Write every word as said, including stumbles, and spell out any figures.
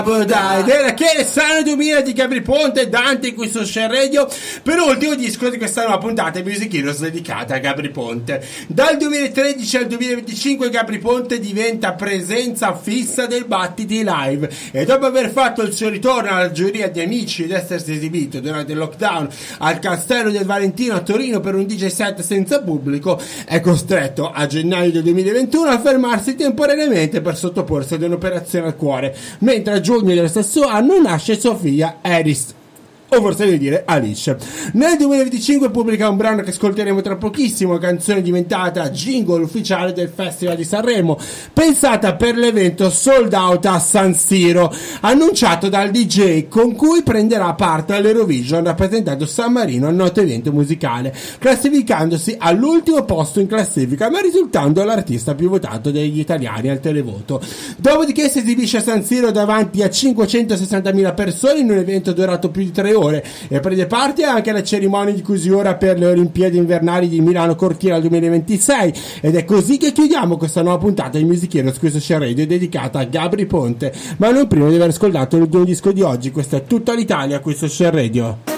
Dai, era che Sano duemila di Gabry Ponte e Dante qui su Share Radio per l'ultimo disco di questa nuova puntata Music Heroes dedicata a Gabry Ponte. Dal duemilatredici al duemilaventicinque Gabry Ponte diventa presenza fissa dei battiti live e dopo aver fatto il suo ritorno alla giuria di Amici ed essersi esibito durante il lockdown al Castello del Valentino a Torino per un D J set senza pubblico, è costretto a gennaio del duemilaventuno a fermarsi temporaneamente per sottoporsi ad un'operazione al cuore, mentre a giugno dello stesso anno nasce sua figlia Eris, o forse devi dire Alice. Nel duemilaventicinque pubblica un brano che ascolteremo tra pochissimo, canzone diventata jingle ufficiale del Festival di Sanremo, pensata per l'evento sold out a San Siro, annunciato dal D J con cui prenderà parte all'Eurovision, rappresentando San Marino al noto evento musicale, classificandosi all'ultimo posto in classifica, ma risultando l'artista più votato degli italiani al televoto. Dopodiché si esibisce a San Siro davanti a cinquecentosessantamila persone in un evento durato più di tre ore e prende parte anche alla cerimonia di chiusura per le Olimpiadi invernali di Milano Cortina duemilaventisei, ed è così che chiudiamo questa nuova puntata di Music Heroes qui su Share Radio dedicata a Gabry Ponte, ma non prima di aver ascoltato l'ultimo disco di oggi. Questa è tutta l'Italia qui su Share Radio.